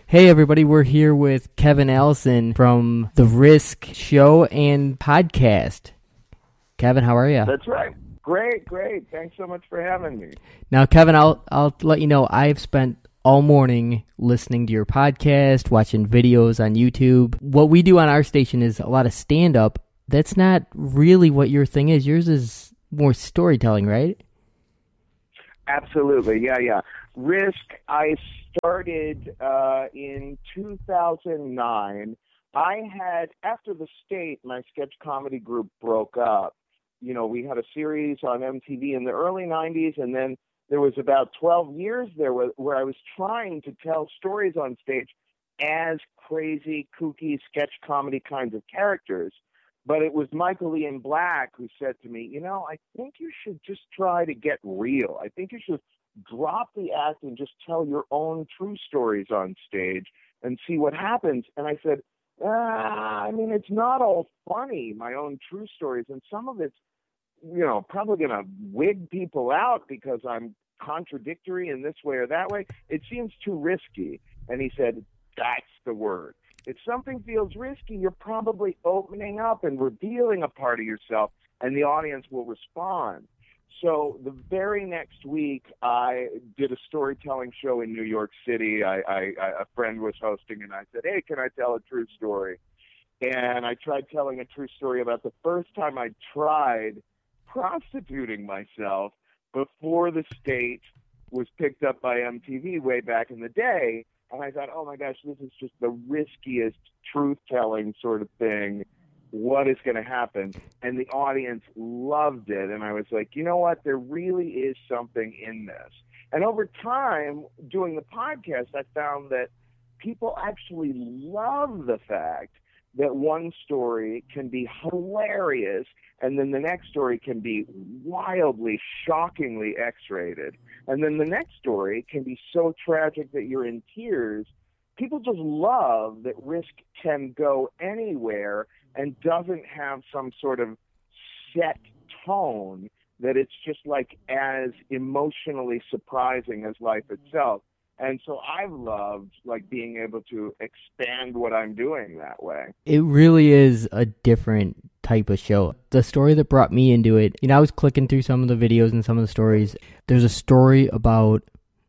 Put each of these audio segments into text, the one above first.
Hey everybody, we're here with Kevin Allison from the Risk Show and Podcast. Kevin, how are you? That's right. Great. Thanks so much for having me. Now, Kevin, I'll let you know I've spent all morning listening to your podcast, watching videos on YouTube. What we do on our station is a lot of stand-up. That's not really what your thing is. Yours is more storytelling, right? Absolutely. Yeah. Risk, I started in 2009. I had, after The State, my sketch comedy group broke up. You know, we had a series on MTV in the early 90s, and then there was about 12 years there where I was trying to tell stories on stage as crazy, kooky sketch comedy kinds of characters. But it was Michael Ian Black who said to me, you know, I think you should just try to get real. I think you should drop the act and just tell your own true stories on stage and see what happens. And I said, I mean, it's not all funny, my own true stories. And some of it's, you know, probably going to wig people out because I'm contradictory in this way or that way. It seems too risky. And he said, that's the word. If something feels risky, you're probably opening up and revealing a part of yourself, and the audience will respond. So the very next week, I did a storytelling show in New York City. A friend was hosting, and I said, hey, can I tell a true story? And I tried telling a true story about the first time I tried prostituting myself before The State was picked up by MTV way back in the day. And I thought, oh my gosh, this is just the riskiest truth-telling sort of thing. What is going to happen? And the audience loved it. And I was like, you know what? There really is something in this. And over time, doing the podcast, I found that people actually love the fact that one story can be hilarious and then the next story can be wildly, shockingly X-rated. And then the next story can be so tragic that you're in tears. People just love that Risk can go anywhere and doesn't have some sort of set tone, that it's just like as emotionally surprising as life itself. And so I've loved like being able to expand what I'm doing that way. It really is a different type of show. The story that brought me into it, you know, I was clicking through some of the videos and some of the stories. There's a story about,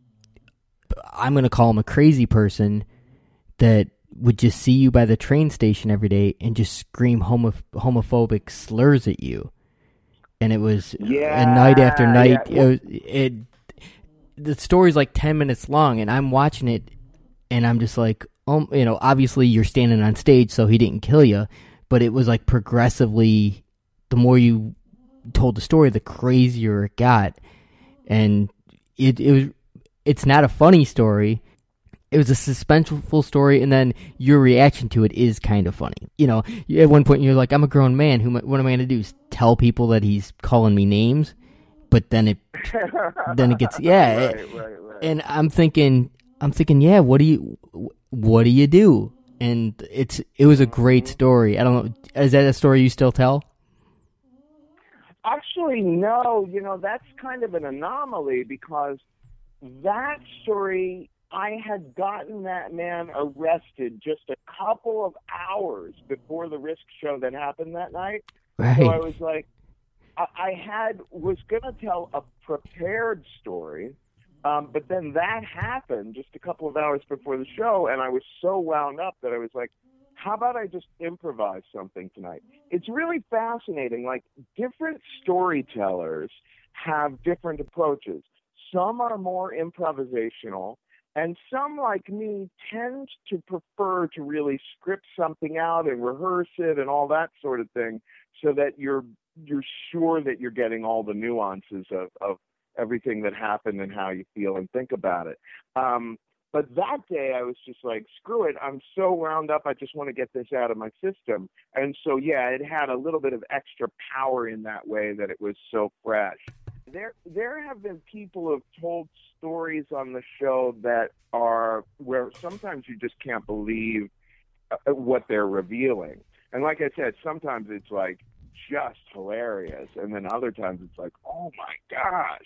I'm going to call him a crazy person, that would just see you by the train station every day and just scream homophobic slurs at you. And it was night after night. Yeah. The story's like 10 minutes long, and I'm watching it, and I'm just like, you know, obviously you're standing on stage, so he didn't kill you, but it was like progressively, the more you told the story, the crazier it got. And it's not a funny story. It was a suspenseful story, and then your reaction to it is kind of funny. You know, at one point you're like, I'm a grown man. What am I going to do? Is tell people that he's calling me names? But then it gets, yeah. Right. And I'm thinking, yeah, what do you do? And it was a great story. I don't know, is that a story you still tell? Actually, no. You know, that's kind of an anomaly, because that story, I had gotten that man arrested just a couple of hours before the Risk show that happened that night. Right. So I was like, was going to tell a prepared story, but then that happened just a couple of hours before the show, and I was so wound up that I was like, how about I just improvise something tonight? It's really fascinating. Like, different storytellers have different approaches. Some are more improvisational, and some, like me, tend to prefer to really script something out and rehearse it and all that sort of thing, so that you're sure that you're getting all the nuances of everything that happened and how you feel and think about it. But that day I was just like, screw it. I'm so wound up. I just want to get this out of my system. And so, yeah, it had a little bit of extra power in that way, that it was so fresh. There have been people who have told stories on the show that are where sometimes you just can't believe what they're revealing. And like I said, sometimes it's like just hilarious, and then other times it's like, oh my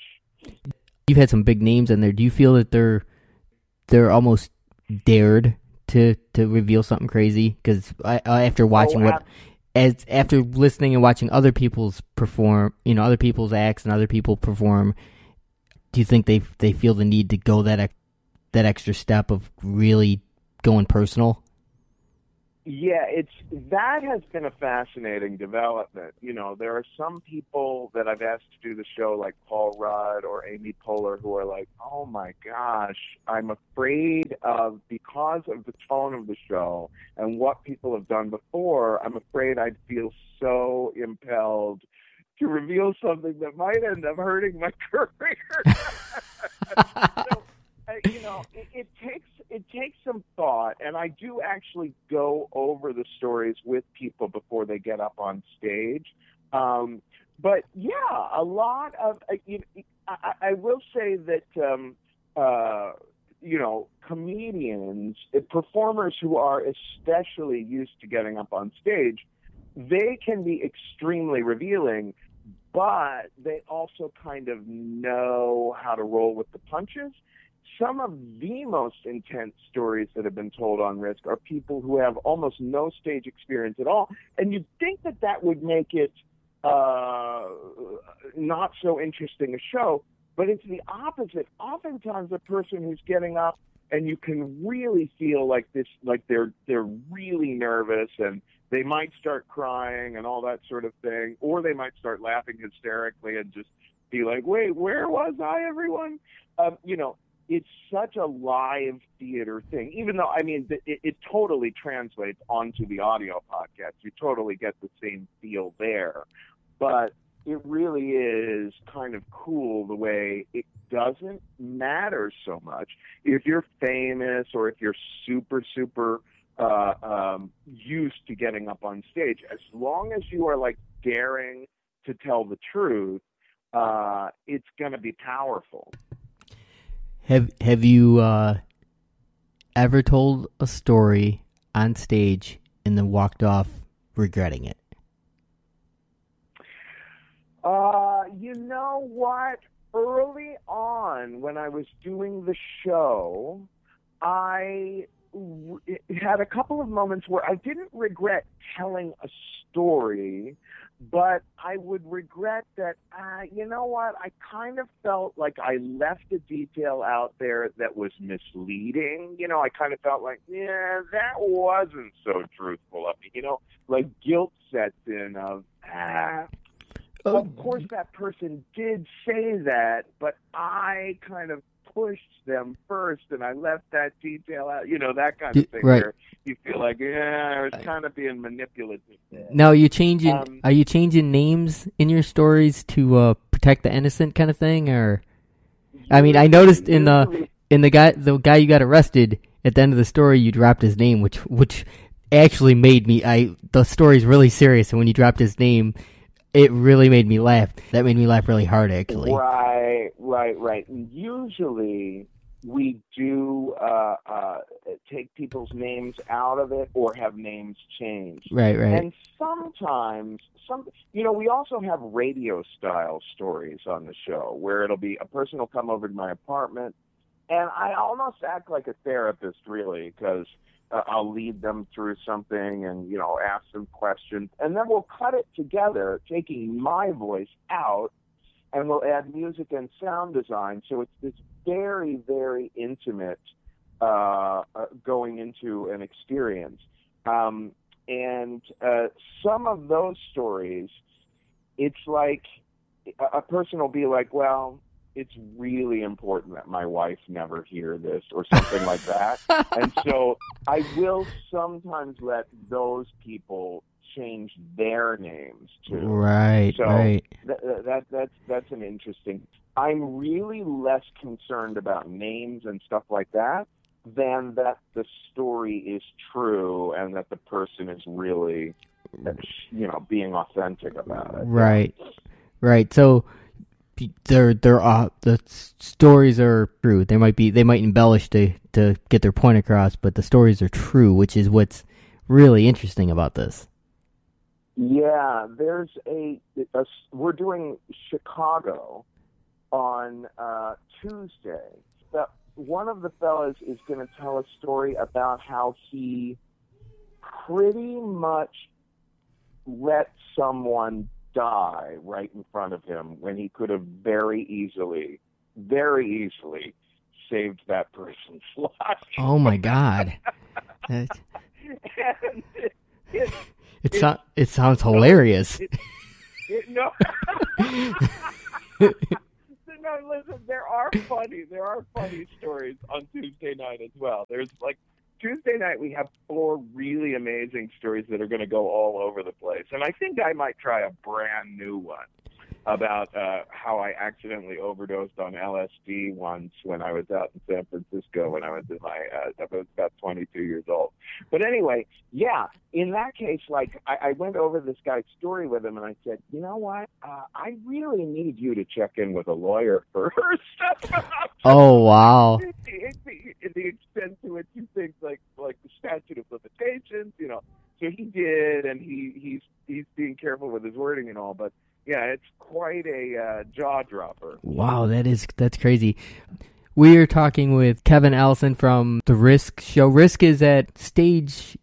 gosh. You've had some big names in there. Do you feel that they're almost dared to reveal something crazy? Because after watching after listening and watching other people's perform, other people's acts and other people perform, do you think they feel the need to go that extra step of really going personal? Yeah, that has been a fascinating development. There are some people that I've asked to do the show, like Paul Rudd or Amy Poehler, who are like, "Oh my gosh, I'm afraid because of the tone of the show and what people have done before, I'm afraid I'd feel so impelled to reveal something that might end up hurting my career." So, it takes some thought, and I do actually go over the stories with people before they get up on stage. But yeah, a lot of I will say that comedians, performers who are especially used to getting up on stage, they can be extremely revealing, but they also kind of know how to roll with the punches. Some of the most intense stories that have been told on Risk are people who have almost no stage experience at all. And you'd think that would make it not so interesting a show, but it's the opposite. Oftentimes a person who's getting up and you can really feel like they're really nervous and they might start crying and all that sort of thing, or they might start laughing hysterically and just be like, "Wait, where was I, everyone?" It's such a live theater thing, even though, it totally translates onto the audio podcast. You totally get the same feel there. But it really is kind of cool the way it doesn't matter so much if you're famous or if you're super, super used to getting up on stage. As long as you are daring to tell the truth, it's going to be powerful. Have you ever told a story on stage and then walked off regretting it? You know what? Early on, when I was doing the show, I had a couple of moments where I didn't regret telling a story, but I would regret that, you know what, I kind of felt like I left a detail out there that was misleading. I kind of felt like, yeah, that wasn't so truthful of me. Guilt sets in of, of course that person did say that, but I kind of pushed them first and I left that detail out, that kind of thing, right, where you feel like, I was kind of being manipulative there. Now, are you changing names in your stories to protect the innocent kind of thing? Or, I noticed in the guy you got arrested, at the end of the story you dropped his name, which actually made me, the story's really serious, and when you dropped his name, it really made me laugh. That made me laugh really hard, actually. Right. Usually, we do take people's names out of it or have names changed. Right. And sometimes, we also have radio-style stories on the show where it'll be a person will come over to my apartment, and I almost act like a therapist, really, because I'll lead them through something and, ask them questions. And then we'll cut it together, taking my voice out, and we'll add music and sound design. So it's this very, very intimate going into an experience. And some of those stories, it's like a person will be like, well, it's really important that my wife never hear this or something like that. And so I will sometimes let those people change their names too. Right, so right. That's an interesting. I'm really less concerned about names and stuff like that than that the story is true and that the person is really, being authentic about it. Right, right. So the stories are true. They might embellish to get their point across, but the stories are true, which is what's really interesting about this. Yeah, there's we're doing Chicago on Tuesday. one of the fellas is going to tell a story about how he pretty much let someone die right in front of him when he could have very easily saved that person's life. Oh my God! And it sounds hilarious. No. No, listen, there are funny stories on Tuesday night as well. There's like Tuesday night we have 4 really amazing stories that are going to go all over the place. And I think I might try a brand new one about how I accidentally overdosed on LSD once when I was out in San Francisco when I was about 22 years old. But anyway, yeah, in that case, like I went over this guy's story with him and I said, you know what? I really need you to check in with a lawyer first. Oh, wow. The extent to which you think like the statute of limitations, you know. So he did, and he's being careful with his wording and all, but yeah, it's quite a jaw dropper. Wow, that's crazy. We are talking with Kevin Allison from the Risk show. Risk is at stage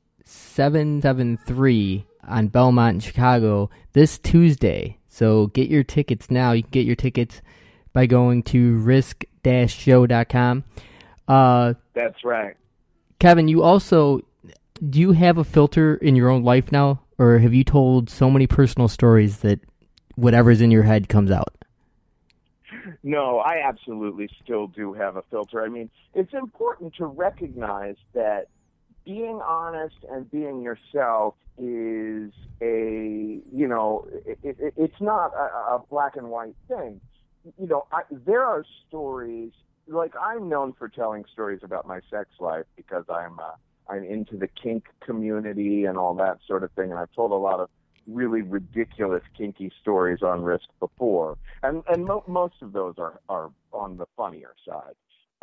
773 on Belmont in Chicago this Tuesday. So get your tickets now. You can get your tickets by going to risk-show.com. That's right. Kevin, do you have a filter in your own life now? Or have you told so many personal stories that whatever's in your head comes out? No, I absolutely still do have a filter. I mean, it's important to recognize that being honest and being yourself is it's not a black and white thing. You know, there are stories, like I'm known for telling stories about my sex life because I'm into the kink community and all that sort of thing, and I've told a lot of really ridiculous kinky stories on Risk before, and most of those are on the funnier side.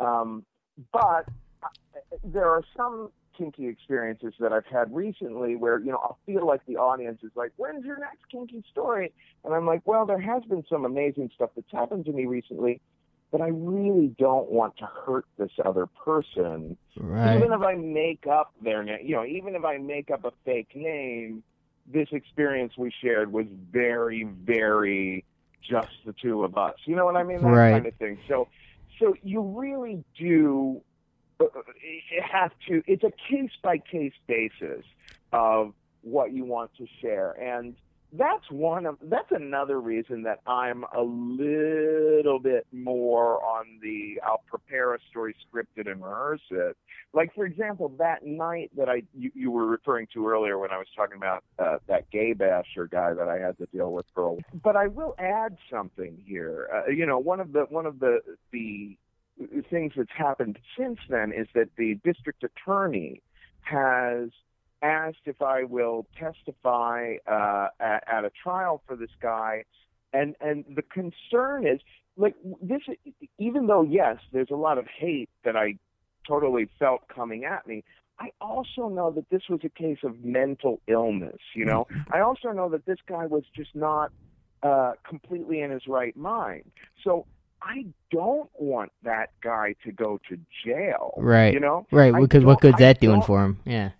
But there are some kinky experiences that I've had recently where, you know, I'll feel like the audience is like, when's your next kinky story? And I'm like, well, there has been some amazing stuff that's happened to me recently, but I really don't want to hurt this other person. Right. Even if I make up their name, you know, even if I make up a fake name, this experience we shared was very, very just the two of us. You know what I mean? That right. kind of thing. So you really do have to, it's a case-by-case basis of what you want to share. And that's another reason that I'm a little bit more on the I'll prepare a story scripted and rehearse it. Like, for example, that night that you were referring to earlier when I was talking about that gay basher guy that I had to deal with for a while. But I will add something here. You know, one of the things that's happened since then is that the district attorney has asked if I will testify at a trial for this guy, and the concern is, like, this, even though, yes, there's a lot of hate that I totally felt coming at me, I also know that this was a case of mental illness, you know? I also know that this guy was just not completely in his right mind. So I don't want that guy to go to jail, right? You know? Right, because what good's that doing for him? Yeah.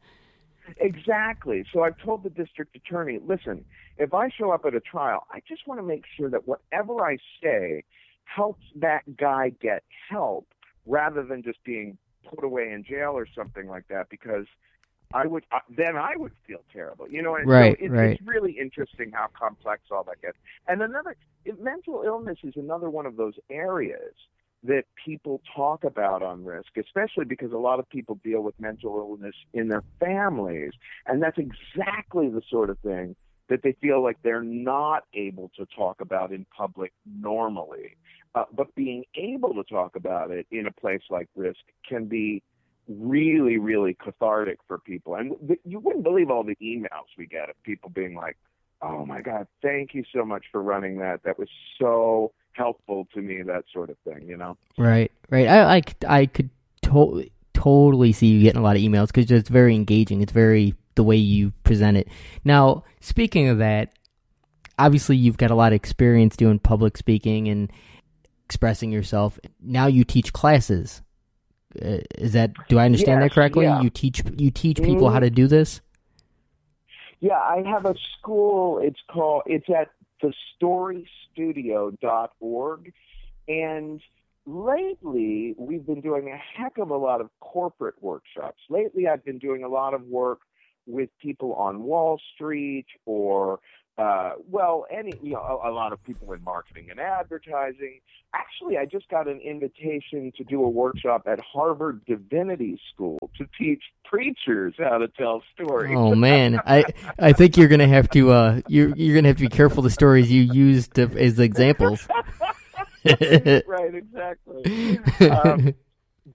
Exactly. So I've told the district attorney, listen, if I show up at a trial, I just want to make sure that whatever I say helps that guy get help rather than just being put away in jail or something like that, because I would feel terrible. You know, and right, so right. It's really interesting how complex all that gets. And mental illness is another one of those areas that people talk about on Risk, especially because a lot of people deal with mental illness in their families, and that's exactly the sort of thing that they feel like they're not able to talk about in public normally. But being able to talk about it in a place like Risk can be really, really cathartic for people. And you wouldn't believe all the emails we get of people being like, oh my God, thank you so much for running that. That was so helpful to me, that sort of thing, you know? Right. I could totally see you getting a lot of emails because it's very engaging. It's very the way you present it. Now, speaking of that, obviously you've got a lot of experience doing public speaking and expressing yourself. Now you teach classes Do I understand Yes, that correctly? yeah. You teach people how to do this? Yeah, I have a school. It's at thestorystudio.org. And lately, we've been doing a heck of a lot of corporate workshops. Lately, I've been doing a lot of work with people on Wall Street or, a lot of people in marketing and advertising. Actually, I just got an invitation to do a workshop at Harvard Divinity School to teach preachers how to tell stories. Oh man, I think you're gonna have to you're gonna have to be careful the stories you use as examples. Right, exactly.